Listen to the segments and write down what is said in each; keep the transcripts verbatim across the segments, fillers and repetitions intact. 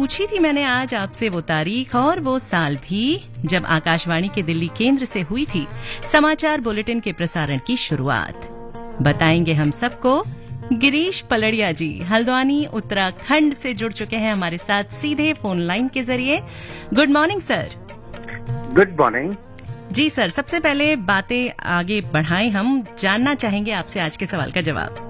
पूछी थी मैंने आज आपसे वो तारीख और वो साल भी जब आकाशवाणी के दिल्ली केंद्र से हुई थी समाचार बुलेटिन के प्रसारण की शुरुआत। बताएंगे हम सबको। गिरीश पलड़िया जी हल्द्वानी उत्तराखंड से जुड़ चुके हैं हमारे साथ सीधे फोन लाइन के जरिए। Good morning sir. Good morning जी सर, सबसे पहले बातें आगे बढ़ाएं, हम जानना चाहेंगे आपसे आज के सवाल का जवाब।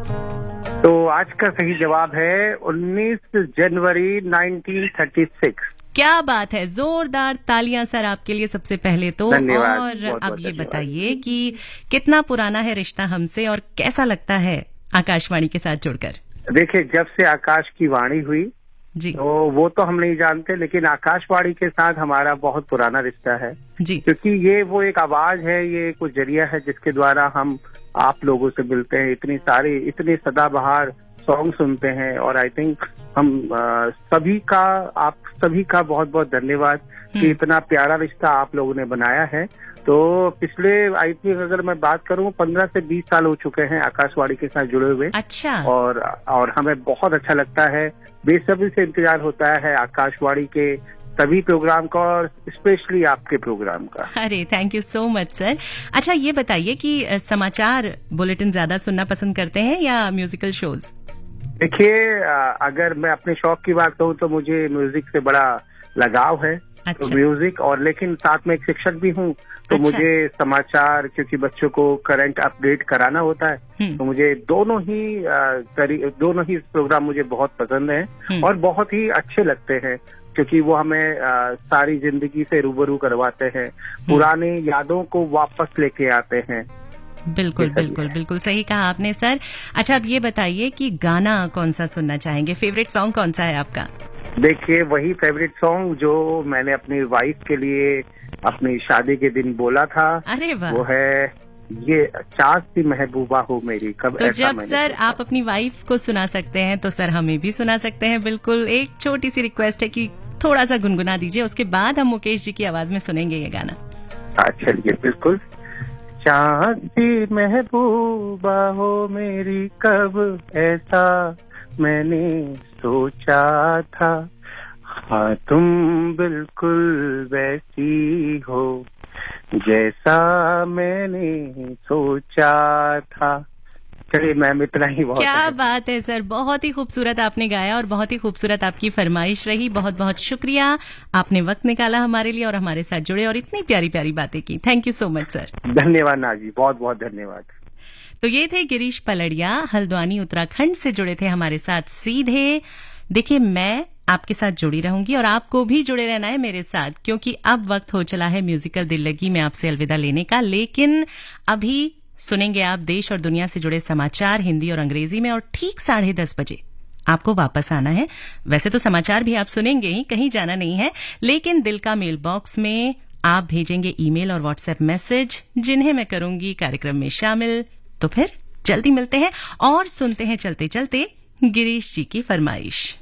तो आज का सही जवाब है उन्नीस जनवरी उन्नीस सौ छत्तीस। क्या बात है, जोरदार तालियां सर आपके लिए सबसे पहले तो। धन्यवाद। और बहुत अब बहुत ये धन्यवाद। बताइए कि कितना पुराना है रिश्ता हमसे और कैसा लगता है आकाशवाणी के साथ जुड़कर। देखिए, जब से आकाश की वाणी हुई जी तो वो तो हम नहीं जानते, लेकिन आकाशवाणी के साथ हमारा बहुत पुराना रिश्ता है जी क्योंकि ये वो एक आवाज है, ये कुछ जरिया है जिसके द्वारा हम आप लोगों से मिलते हैं, इतनी सारी इतने सदाबहार सॉन्ग सुनते हैं। और आई थिंक हम आ, सभी का आप सभी का बहुत बहुत धन्यवाद कि इतना प्यारा रिश्ता आप लोगों ने बनाया है। तो पिछले आई थिंक अगर मैं बात करूं पंद्रह से बीस साल हो चुके हैं आकाशवाणी के साथ जुड़े हुए। अच्छा। और और हमें बहुत अच्छा लगता है, बेसब्री से इंतजार होता है आकाशवाणी के सभी प्रोग्राम का और स्पेशली आपके प्रोग्राम का। अरे thank you so much sir. अच्छा ये बताइए कि अ, समाचार बुलेटिन ज्यादा सुनना पसंद करते हैं या म्यूजिकल शोज? देखिए, अगर मैं अपने शौक की बात कहूँ तो मुझे म्यूजिक से बड़ा लगाव है। अच्छा। तो म्यूजिक और लेकिन साथ में एक शिक्षक भी हूँ तो अच्छा। मुझे समाचार, क्योंकि बच्चों को करंट अपडेट कराना होता है, तो मुझे दोनों ही आ, दोनों ही प्रोग्राम मुझे बहुत पसंद हैं और बहुत ही अच्छे लगते हैं क्योंकि वो हमें आ, सारी जिंदगी से रूबरू करवाते हैं, पुरानी यादों को वापस लेके आते हैं। बिल्कुल बिल्कुल बिल्कुल सही कहा आपने सर। अच्छा अब ये बताइए कि गाना कौन सा सुनना चाहेंगे, फेवरेट सॉन्ग कौन सा है आपका? देखिए, वही फेवरेट सॉन्ग जो मैंने अपनी वाइफ के लिए अपनी शादी के दिन बोला था। अरे वाह। वो है ये चाँद सी महबूबा हो मेरी। कब तो ऐसा जब सर आप अपनी वाइफ को सुना सकते हैं तो सर हमें भी सुना सकते हैं। बिल्कुल, एक छोटी सी रिक्वेस्ट है कि थोड़ा सा गुनगुना दीजिए, उसके बाद हम मुकेश जी की आवाज में सुनेंगे ये गाना। हाँ चलिए, बिल्कुल। चाँद सी महबूबा हो मेरी, कब ऐसा मैंने सोचा था, हाँ तुम बिल्कुल वैसी हो जैसा मैंने सोचा था। चलिए मैम, इतना ही बहुत क्या है। बात है सर, बहुत ही खूबसूरत आपने गाया और बहुत ही खूबसूरत आपकी फरमाइश रही। बहुत बहुत शुक्रिया, आपने वक्त निकाला हमारे लिए और हमारे साथ जुड़े और इतनी प्यारी प्यारी बातें की। Thank you so much sir. धन्यवाद नाजी, बहुत बहुत धन्यवाद। तो ये थे गिरीश पलड़िया, हल्द्वानी उत्तराखंड से जुड़े थे हमारे साथ सीधे। देखिए, मैं आपके साथ जुड़ी रहूंगी और आपको भी जुड़े रहना है मेरे साथ, क्योंकि अब वक्त हो चला है म्यूजिकल दिल लगी में आपसे अलविदा लेने का। लेकिन अभी सुनेंगे आप देश और दुनिया से जुड़े समाचार हिंदी और अंग्रेजी में और ठीक साढ़े दस बजे आपको वापस आना है। वैसे तो समाचार भी आप सुनेंगे ही, कहीं जाना नहीं है, लेकिन दिल का मेल बॉक्स में आप भेजेंगे ईमेल और व्हाट्सएप मैसेज जिन्हें मैं करूंगी कार्यक्रम में शामिल। तो फिर जल्दी मिलते हैं और सुनते हैं चलते चलते गिरीश जी की फरमाइश।